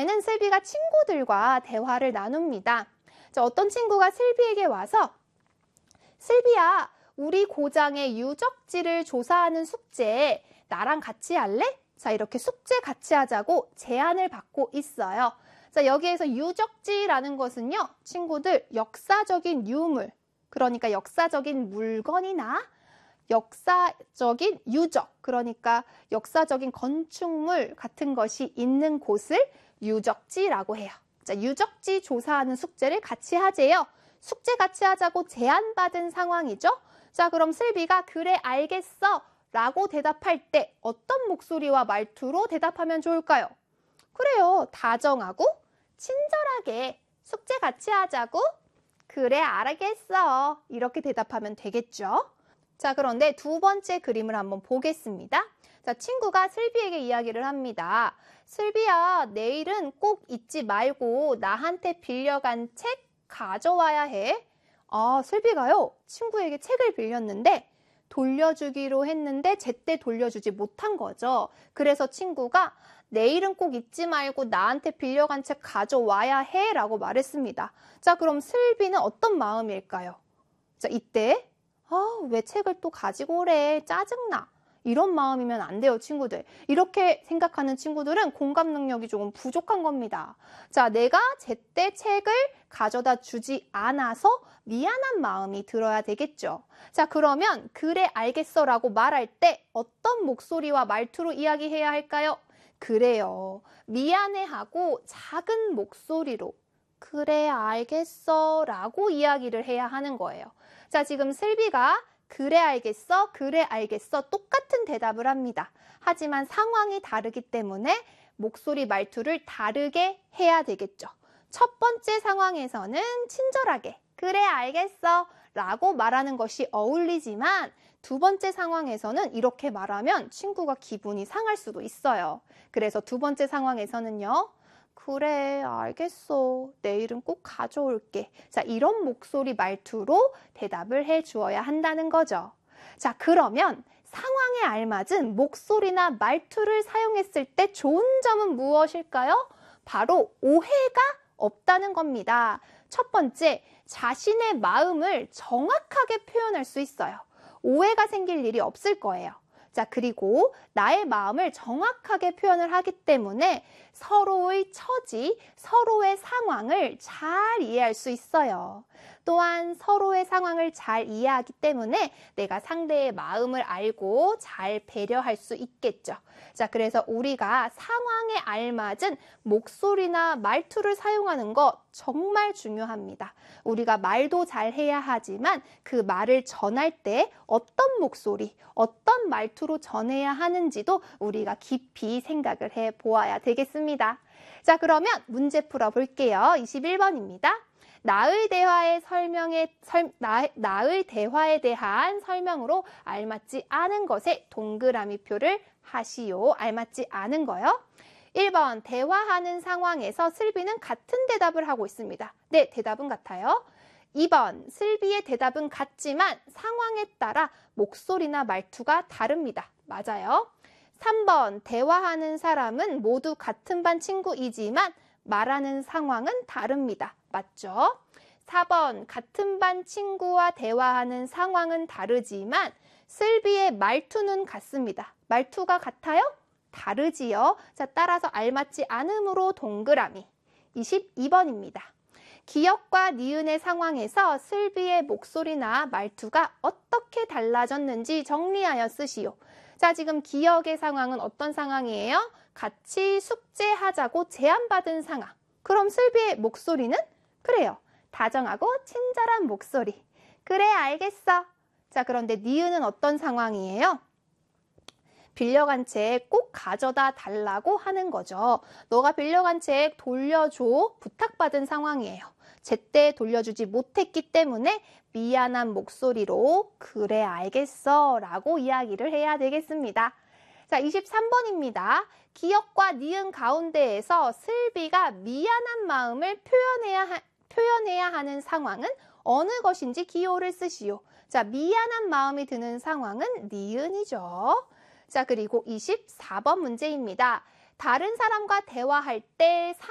이번에는 슬비가 친구들과 대화를 나눕니다. 자, 어떤 친구가 슬비에게 와서 슬비야, 우리 고장의 유적지를 조사하는 숙제 나랑 같이 할래? 자, 이렇게 숙제 같이 하자고 제안을 받고 있어요. 자, 여기에서 유적지라는 것은요, 친구들 역사적인 유물, 그러니까 역사적인 물건이나 역사적인 유적, 그러니까 역사적인 건축물 같은 것이 있는 곳을 유적지라고 해요. 자, 유적지 조사하는 숙제를 같이 하재요. 숙제 같이 하자고 제안받은 상황이죠. 자, 그럼 슬비가 그래 알겠어 라고 대답할 때 어떤 목소리와 말투로 대답하면 좋을까요? 그래요. 다정하고 친절하게 숙제 같이 하자고 그래 알겠어 이렇게 대답하면 되겠죠. 자, 그런데 두 번째 그림을 한번 보겠습니다. 자, 친구가 슬비에게 이야기를 합니다. 슬비야, 내일은 꼭 잊지 말고 나한테 빌려간 책 가져와야 해. 아, 슬비가요, 친구에게 책을 빌렸는데 돌려주기로 했는데 제때 돌려주지 못한 거죠. 그래서 친구가 내일은 꼭 잊지 말고 나한테 빌려간 책 가져와야 해 라고 말했습니다. 자, 그럼 슬비는 어떤 마음일까요? 자, 이때 왜 책을 또 가지고 오래, 짜증나, 이런 마음이면 안 돼요, 친구들. 이렇게 생각하는 친구들은 공감 능력이 조금 부족한 겁니다. 자, 내가 제때 책을 가져다 주지 않아서 미안한 마음이 들어야 되겠죠. 자, 그러면 그래 알겠어 라고 말할 때 어떤 목소리와 말투로 이야기해야 할까요? 그래요, 미안해하고 작은 목소리로 그래 알겠어 라고 이야기를 해야 하는 거예요. 자, 지금 슬비가 그래 알겠어 똑같은 대답을 합니다. 하지만 상황이 다르기 때문에 목소리 말투를 다르게 해야 되겠죠. 첫 번째 상황에서는 친절하게 그래 알겠어 라고 말하는 것이 어울리지만 두 번째 상황에서는 이렇게 말하면 친구가 기분이 상할 수도 있어요. 그래서 두 번째 상황에서는요, 그래 알겠어, 내일은 꼭 가져올게. 자, 이런 목소리 말투로 대답을 해 주어야 한다는 거죠. 자, 그러면 상황에 알맞은 목소리나 말투를 사용했을 때 좋은 점은 무엇일까요? 바로 오해가 없다는 겁니다. 첫 번째, 자신의 마음을 정확하게 표현할 수 있어요. 오해가 생길 일이 없을 거예요. 자, 그리고 나의 마음을 정확하게 표현을 하기 때문에 서로의 처지, 서로의 상황을 잘 이해할 수 있어요. 또한 서로의 상황을 잘 이해하기 때문에 내가 상대의 마음을 알고 잘 배려할 수 있겠죠. 자, 그래서 우리가 상황에 알맞은 목소리나 말투를 사용하는 것 정말 중요합니다. 우리가 말도 잘 해야 하지만 그 말을 전할 때 어떤 목소리, 어떤 말투로 전해야 하는지도 우리가 깊이 생각을 해 보아야 되겠습니다. 자, 그러면 문제 풀어 볼게요. 21번입니다. 나의 대화에 대한 설명으로 알맞지 않은 것에 동그라미 표를 하시오. 알맞지 않은 거요. 1번, 대화하는 상황에서 슬비는 같은 대답을 하고 있습니다. 네, 대답은 같아요. 2번, 슬비의 대답은 같지만 상황에 따라 목소리나 말투가 다릅니다. 맞아요. 3번, 대화하는 사람은 모두 같은 반 친구이지만 말하는 상황은 다릅니다. 맞죠? 4번, 같은 반 친구와 대화하는 상황은 다르지만 슬비의 말투는 같습니다. 말투가 같아요? 다르지요. 자, 따라서 알맞지 않음으로 동그라미. 22번입니다. 기역과 니은의 상황에서 슬비의 목소리나 말투가 어떻게 달라졌는지 정리하여 쓰시오. 자, 지금 기역의 상황은 어떤 상황이에요? 같이 숙제하자고 제안받은 상황. 그럼 슬비의 목소리는? 그래요, 다정하고 친절한 목소리. 그래 알겠어. 자, 그런데 니은은 어떤 상황이에요? 빌려간 책 꼭 가져다 달라고 하는 거죠. 너가 빌려간 책 돌려줘 부탁받은 상황이에요. 제때 돌려주지 못했기 때문에 미안한 목소리로 그래 알겠어 라고 이야기를 해야 되겠습니다. 자, 23번입니다. 기역과 니은 가운데에서 슬비가 미안한 마음을 표현해야 하는 상황은 어느 것인지 기호를 쓰시오. 자, 미안한 마음이 드는 상황은 니은이죠. 자, 그리고 24번 문제입니다. 다른 사람과 대화할 때